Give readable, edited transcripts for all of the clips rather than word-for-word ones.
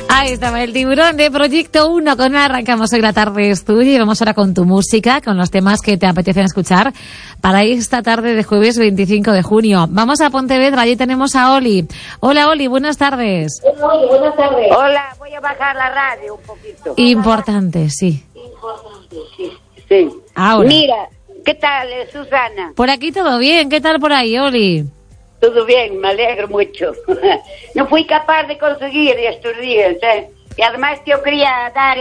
Ahí estaba el Tiburón de Proyecto 1. Con él arrancamos hoy La Tarde es Tuya y vamos ahora con tu música, con los temas que te apetecen escuchar para esta tarde de jueves 25 de junio. Vamos a Pontevedra, allí tenemos a Oli. Hola Oli, buenas tardes. Hola Oli, buenas tardes. Hola, voy a bajar la radio un poquito. Importante, sí. Sí. Ahora. Mira, ¿qué tal, Susana? Por aquí todo bien, ¿qué tal por ahí, Oli? Todo bien, me alegro mucho. No fui capaz de conseguir estos días, y además yo quería dar,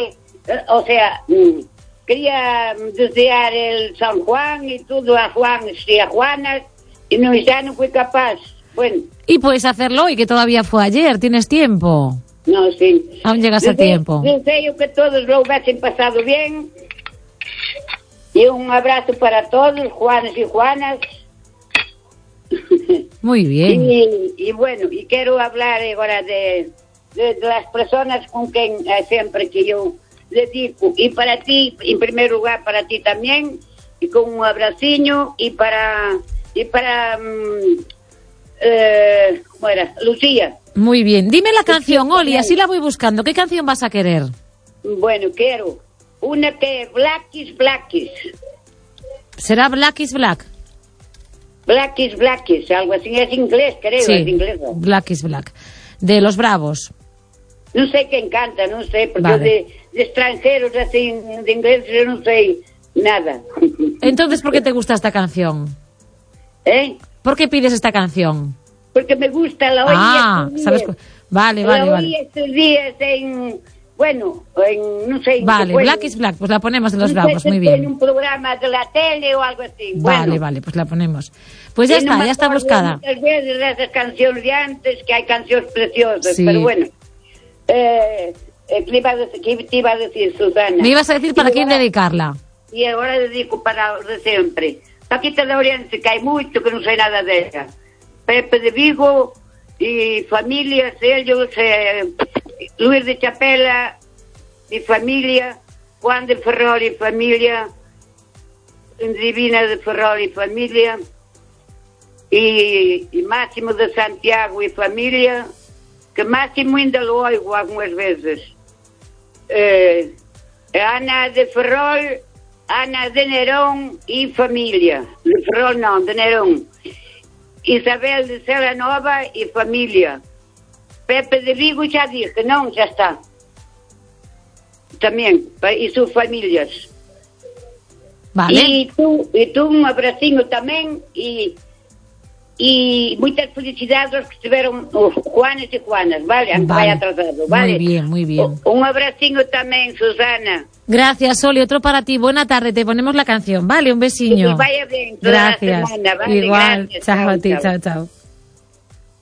quería desear el San Juan y todo a Juan y a Juanas, y no, ya no fui capaz. Bueno. Y puedes hacerlo hoy, que todavía fue ayer, tienes tiempo. No, sí. Aún llegas a tiempo. Deseo que todos lo hubiesen pasado bien. Y un abrazo para todos, Juanes y Juanas. Muy bien. Y bueno, y quiero hablar ahora de las personas con quien siempre que yo dedico. Y para ti, en primer lugar, para ti también, y con un abraciño, y para ¿cómo era? Lucía. Muy bien. Dime la canción, Oli, así la voy buscando. ¿Qué canción vas a querer? Bueno, quiero una que es Black is Blackis. ¿Será Black is Black? Black is Blackis, algo así. Es inglés, creo, Sí, es inglés. Black is Black. De Los Bravos. No sé quién canta, no sé, porque Vale. de extranjeros, así, de inglés, yo no sé nada. Entonces, ¿por qué te gusta esta canción? ¿Por qué pides esta canción? Porque me gusta, la oí estos ¿sabes? días. Vale. La oí estos días no sé. Vale, Black is Black, pues la ponemos de Los no Bravos, sé, muy en bien. un programa de la tele o algo así. Vale, pues la ponemos. Pues ya está buscada. Muchas veces de esas canciones de antes, que hay canciones preciosas, Sí. pero bueno. ¿Qué te iba a decir, Susana? Me ibas a decir para quién dedicarla. Y ahora dedico para los de siempre. Paquita de Oriente, que hay mucho que no sé nada de ella. Pepe de Vigo y familias, ellos, Luis de Chapela y familia, Juan de Ferrol y familia, Divina de Ferrol y familia, y Máximo de Santiago y familia, que Máximo ainda lo oigo algunas veces. Ana de Ferrol, Ana de Nerón y familia. De Ferrol no, de Nerón. Isabel de Celanova y familia. Pepe de Vigo ya dije, no, ya está. También, y sus familias. Vale. Y tú un abracinho también y muchas felicidades a los que estuvieron Juanes y Juanas, ¿vale? Aunque vaya atrasado, ¿vale? Muy bien. Un abracinho también, Susana. Gracias, Oli. Otro para ti. Buena tarde. Te ponemos la canción. Vale, un besiño. Que vaya bien. Gracias. Toda la semana, ¿vale? Igual. Gracias. Chao a ti. Chao.